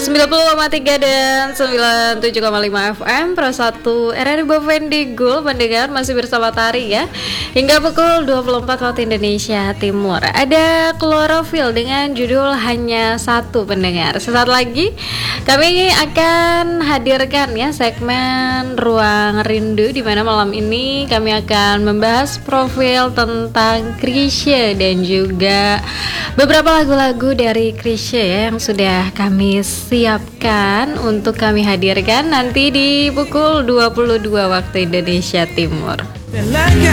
90,3 dan 97,5 FM Pro 1 RRI Bovendigul. Pendengar masih bersama Tari ya, hingga pukul 24 waktu Indonesia Timur. Ada Klorofil dengan judul Hanya Satu. Pendengar, sesaat lagi kami akan hadirkan ya segmen Ruang Rindu, di mana malam ini kami akan membahas profil tentang Chrisye dan juga beberapa lagu-lagu dari Chrisye ya, yang sudah kami siapkan untuk kami hadirkan nanti di pukul 22 waktu Indonesia Timur.